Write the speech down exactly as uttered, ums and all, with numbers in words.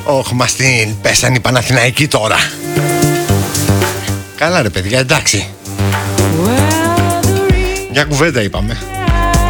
Όχι, μας την πέσαν οι Παναθηναϊκοί τώρα. Καλά ρε παιδιά, εντάξει. Μια κουβέντα είπαμε.